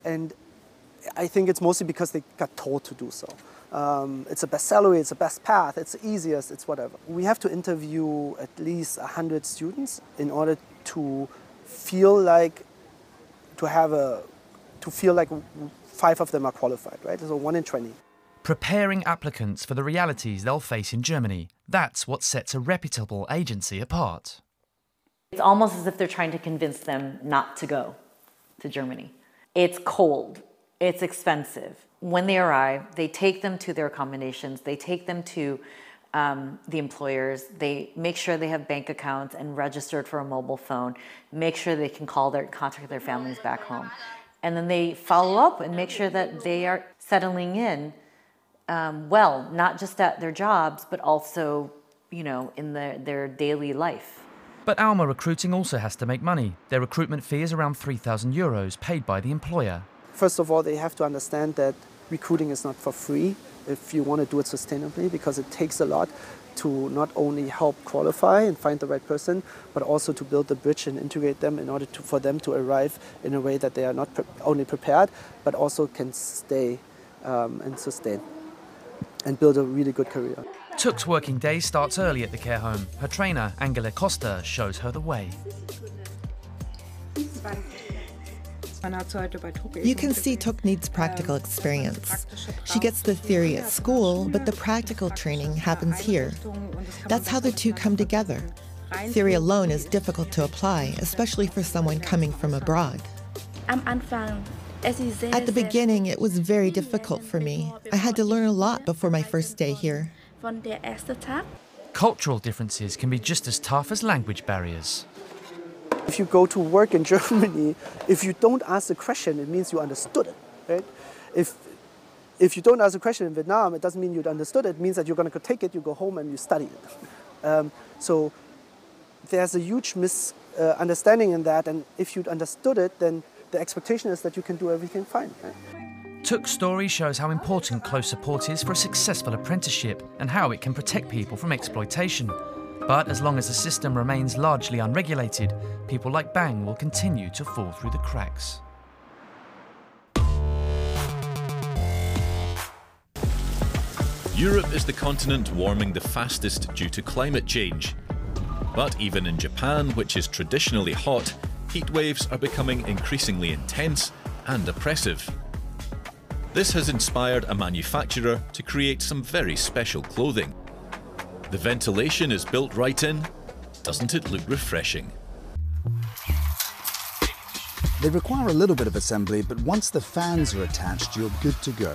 And I think it's mostly because they got told to do so. It's the best salary, it's the best path, it's the easiest, it's whatever. We have to interview at least 100 students in order to feel like 5 of them are qualified, right? So 1 in 20. Preparing applicants for the realities they'll face in Germany. That's what sets a reputable agency apart. It's almost as if they're trying to convince them not to go to Germany. It's cold, it's expensive. When they arrive, they take them to their accommodations, they take them to the employers, they make sure they have bank accounts and registered for a mobile phone, make sure they can contact their families back home. And then they follow up and make sure that they are settling in well, not just at their jobs, but also, in their daily life. But Alma Recruiting also has to make money. Their recruitment fee is around €3,000 paid by the employer. First of all, they have to understand that recruiting is not for free if you want to do it sustainably, because it takes a lot to not only help qualify and find the right person, but also to build the bridge and integrate them in order for them to arrive in a way that they are not only prepared, but also can stay and sustain and build a really good career. Tuk's working day starts early at the care home. Her trainer, Angela Costa, shows her the way. You can see Tuk needs practical experience. She gets the theory at school, but the practical training happens here. That's how the two come together. Theory alone is difficult to apply, especially for someone coming from abroad. At the beginning, it was very difficult for me. I had to learn a lot before my first day here. Cultural differences can be just as tough as language barriers. If you go to work in Germany, if you don't ask the question, it means you understood it, right? If you don't ask the question in Vietnam, it doesn't mean you understood it. It means that you're going to take it, you go home and you study it. So there's a huge misunderstanding in that, and if you'd understood it, then the expectation is that you can do everything fine. Right? Tuk's story shows how important close support is for a successful apprenticeship and how it can protect people from exploitation. But as long as the system remains largely unregulated, people like Bang will continue to fall through the cracks. Europe is the continent warming the fastest due to climate change. But even in Japan, which is traditionally hot, heat waves are becoming increasingly intense and oppressive. This has inspired a manufacturer to create some very special clothing. The ventilation is built right in. Doesn't it look refreshing? They require a little bit of assembly, but once the fans are attached, you're good to go.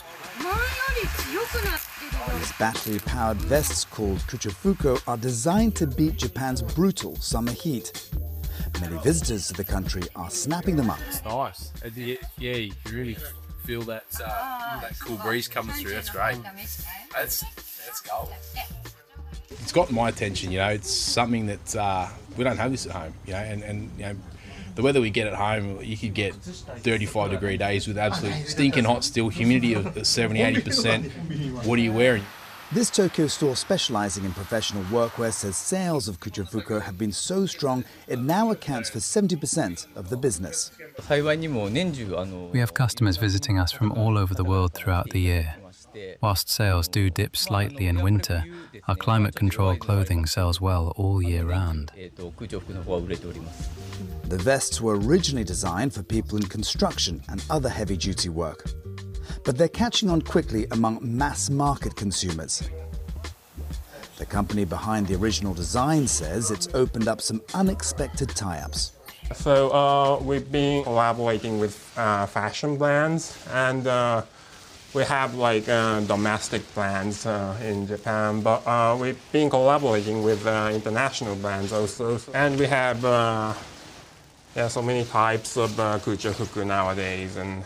These battery-powered vests called Kuchofuko are designed to beat Japan's brutal summer heat. Many visitors to the country are snapping them up. It's nice. Yeah, you really feel that cool breeze coming through. That's great. That's gold. It's got my attention, It's something that we don't have this at home, and the weather we get at home, you could get 35-degree days with absolute stinking hot still, humidity of 70-80%. What are you wearing? This Tokyo store specializing in professional workwear says sales of Kuchofuko have been so strong it now accounts for 70% of the business. We have customers visiting us from all over the world throughout the year. Whilst sales do dip slightly in winter, our climate control clothing sells well all year round. The vests were originally designed for people in construction and other heavy-duty work. But they're catching on quickly among mass-market consumers. The company behind the original design says it's opened up some unexpected tie-ups. So we've been collaborating with fashion brands, and we have domestic brands in Japan, but we've been collaborating with international brands also. And we have so many types of Kuchofuku nowadays, and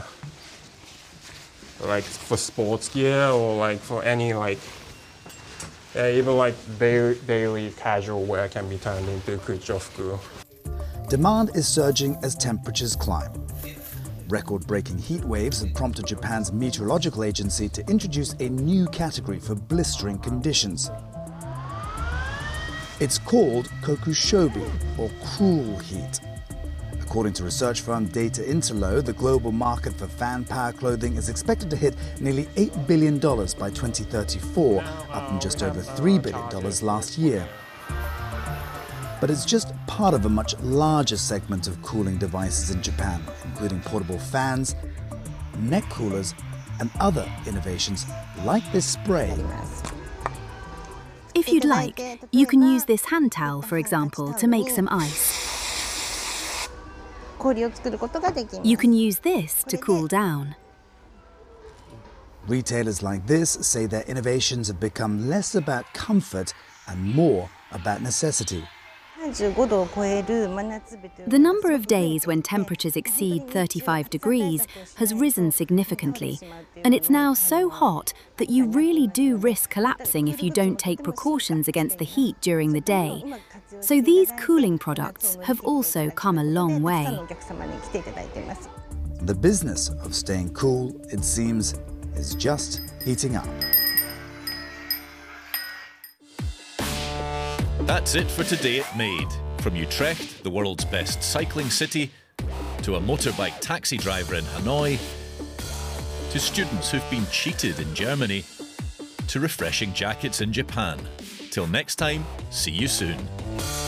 for sports gear or for any even daily casual wear can be turned into Kuchofuku. Demand is surging as temperatures climb. Record-breaking heat waves have prompted Japan's meteorological agency to introduce a new category for blistering conditions. It's called kokushobi, or cruel heat. According to research firm Data Interlo, the global market for fan power clothing is expected to hit nearly $8 billion by 2034, up from just over $3 billion last year. But it's just part of a much larger segment of cooling devices in Japan, including portable fans, neck coolers, and other innovations like this spray. If you'd like, you can use this hand towel, for example, to make some ice. You can use this to cool down. Retailers like this say their innovations have become less about comfort and more about necessity. The number of days when temperatures exceed 35 degrees has risen significantly, and it's now so hot that you really do risk collapsing if you don't take precautions against the heat during the day. So these cooling products have also come a long way. The business of staying cool, it seems, is just heating up. That's it for today at Made. From Utrecht, the world's best cycling city, to a motorbike taxi driver in Hanoi, to students who've been cheated in Germany, to refreshing jackets in Japan. Till next time, see you soon.